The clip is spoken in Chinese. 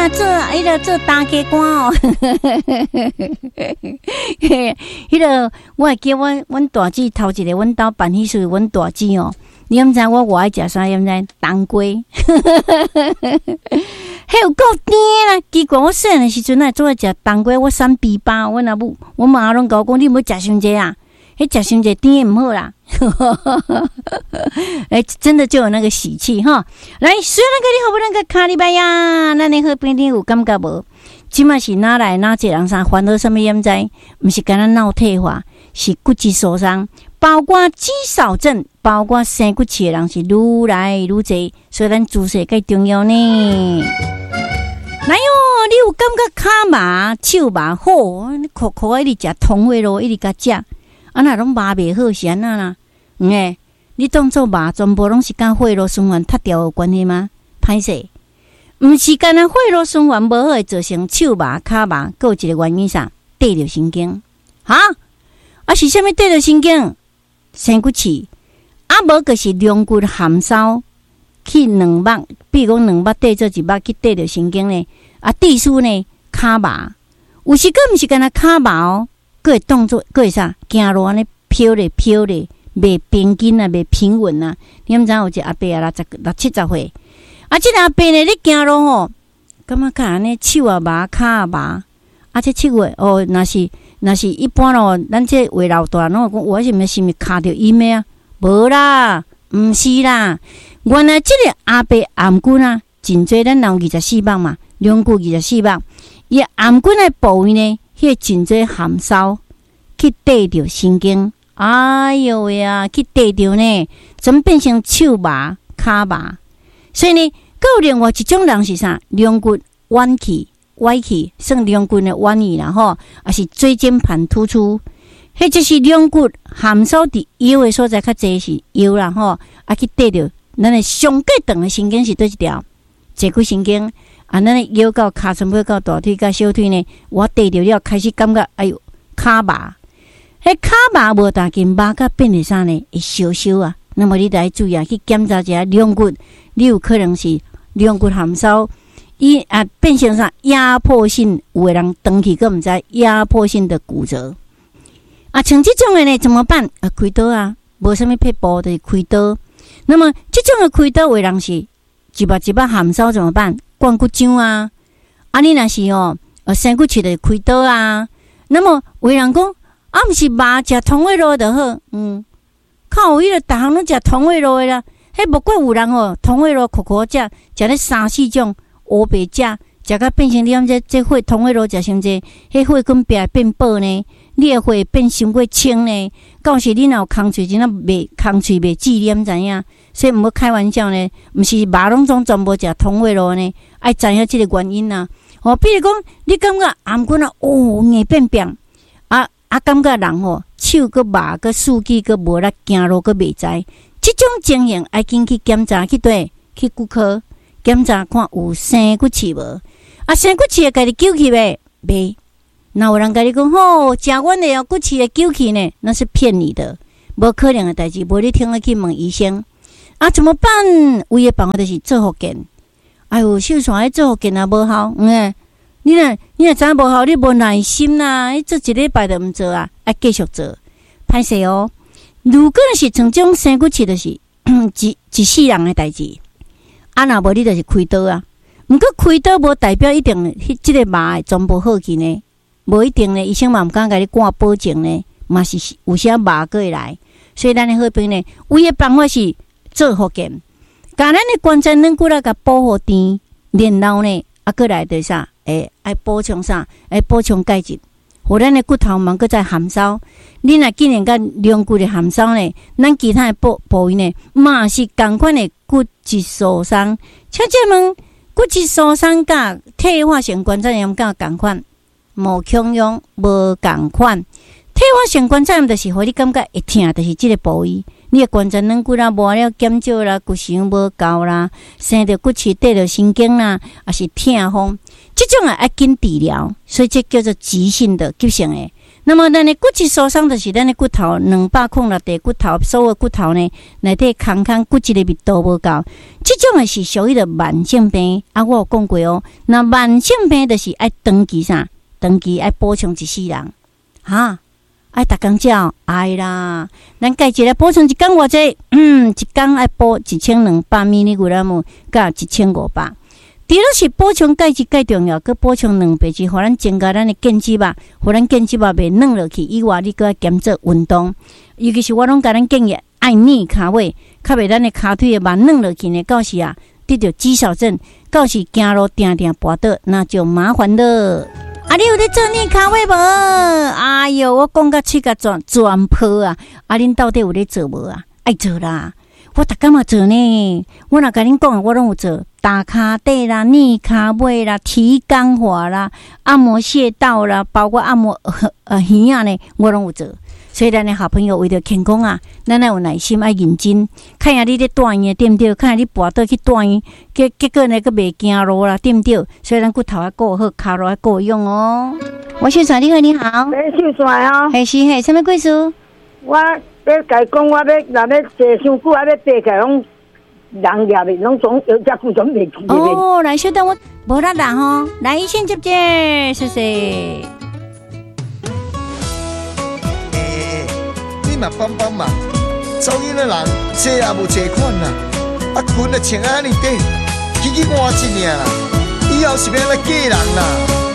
啦，做大家官哦。迄个我会记阮大姊头一个阮兜办喜事，阮大姊哦，你毋知我爱食啥？你毋知当归，迄有够甜啦！奇怪，我细汉的时阵啊，做爱食当归，我三比八，阮阿母、阮妈拢甲我讲，你毋好食伤济啊，迄食伤济甜毋好啦。真的就有那个喜气哈！来，虽然个你好不那个卡里拜呀，咱的好边顶有感觉无？即嘛是哪来哪一人啥烦恼什么也毋知，毋是干那脑退化，是骨质疏松，包括肌少症，包括生骨气的人是愈来愈侪，所以咱注射介重要呢。来哟，你有感觉骹麻、手麻好？你苦苦一直食通血路，一直甲食，啊那拢麻袂好是安那啦？你当作麻全部拢是甲血路循环塌掉有关系吗？歹势，毋是干那血路循环无好会造成手麻、骹麻，还有一个原因啥？对着神经，哈？啊是啥物对着神经？生骨气，啊无就是龙骨含梢去两目，比如讲两目对做一目去对着神经呢？啊，地书呢骹麻，有时个毋是干那骹麻哦，佫会当作佫会啥？行路安尼飘咧，袂平均啊，袂平稳啊。你毋知有一阿伯啊，60-70岁，啊，即个阿伯呢，你行路吼，感觉看安尼手啊麻，骹啊麻，啊，这7月哦，若是一般咯，咱这话老大拢讲，我是毋是卡着伊咩啊？无啦，毋是啦，原来即个阿伯颔骨啊，真侪咱人24目嘛，两骨24目，伊颔骨的部位呢，迄个真侪含梢去对着神经。哎呦喂啊，去地着呢，怎么变成手麻、骹麻？所以呢，还有另外一种人是啥？两骨弯曲、歪曲，算两骨的弯曲啦吼，也是椎间盘突出。迄就是两骨含梢伫腰的所在较济是腰啦吼，啊去对着咱的上过长的神经是对一条坐骨神经啊，咱的腰到骹全部到大腿到小腿呢，我对着了开始感觉哎呦骹麻。迄骹麻无大筋，麻甲变成啥呢？会烧烧啊。那么你得注意啊，去检查一下两骨，你有可能是两骨含梢，伊变成啥压迫性？有的人长期佫毋知压迫性的骨折啊。像这种的呢，怎么办？开刀啊，无啥物撇步就是开刀。那么这种的开刀，有的人是一目含梢怎么办？灌骨浆啊。啊，你若是生骨气的开刀啊。那么有的人讲。啊，毋是麻食通血路就好，靠有迄个逐项拢食通血路的啦。迄无怪有人通血路苦苦食咧3-4种乌白食到变成你这血通血路食伤济，迄血管壁变薄呢，你的血变伤过清呢。到时你若有空喙，真啊袂空喙袂止，你毋知影？所以毋好开玩笑呢，毋是麻拢总全部食通血路呢，爱知影即个原因啊。比如讲，你感觉颔骨硬变扁。感觉人手个麻个数据个无力行路个袂知，这种情形爱紧去检查去骨科检查看有生骨气无？生骨气会家己揪起袂？袂。那有人甲你讲食阮的骨气会揪起呢？那是骗你的，无可能的代志。无你听了去问医生怎么办？唯一办法就是做复健。哎呦，手线爱做复健也无效，你若知影无效，你无耐心啦，你做一礼拜就毋做啊，爱继续做，歹势哦。如果是像这种生骨气，就是一世人的代志。若无你就是开刀啊。毋过开刀无代表一定即个麻会全部好去呢，无一定呢。医生嘛毋敢甲你挂保证呢，嘛是有些麻过会来。所以咱的好朋友呢，唯一办法是做复健，甲咱的关节软骨甲保护甜，然后呢，过来就是啥？爱补充啥？爱补充钙质，互咱的骨头慢个再含梢。你若既然甲两骨的含梢呢，咱其他的部位呢，嘛是共款的骨质疏松。请问骨质疏松甲退化性关节炎甲共款？无相用，无共款。退化性关节炎就是互你感觉会痛，就是即个部位。你的关节软骨啦，无了减少啦，骨髓无够啦，生着骨刺对着神经啦，也是痛风，这种爱紧治疗，所以这叫做急性的、急性的。 那么咱的骨质疏松就是咱的骨头206块骨头，所有骨头呢内底空骨质的密度无够，这种的是属于的慢性病啊。我有讲过哦，那慢性病就是爱长期啥，长期爱补充一世人哈，爱逐工照爱啦。咱家一来补充一工偌济，一工爱补1200 mg 甲1500。除了是补充钙质介重要，佮补充蛋白质，互咱增加咱的腱肌肉，互咱腱肌肉袂软落去。以外，你佮减做运动，尤其是我拢甲咱建议爱逆骹尾，较袂咱的骹腿的慢软落去呢。到时啊，得着肌少症，到时行路定定跌倒，那就麻烦了。啊，你有咧做逆骹尾无？哎哟，我讲甲嘴甲全破啊！啊，恁到底有咧做无啊？爱做啦！我逐工嘛做呢，我若甲恁讲，我拢有做，打骹底啦、逆骹尾啦、提肛法啦、按摩穴道啦，包括按摩耳啊呢，我拢有做。所以咱的好朋友为着健康啊，咱要有耐心，爱认真。看下你咧住院对毋对？看下你跋倒去住院，结果呢，佫袂行路啦，对毋对？所以咱骨头要顾好，骹路要顾用哦。我秀才，你好，你好。 秀才哦。 嘿是嘿，什么故事？ 我要甲讲，我要坐伤久，还要爬起来拢人夹的，拢总有只久总袂记的。 哦，来，稍等我无力啦吼，来一线接接，谢谢。 你嘛帮帮忙，走远的人车也无车款啦，啊裙啊穿安尼短，起起换一领啦，以后是要来嫁人啦。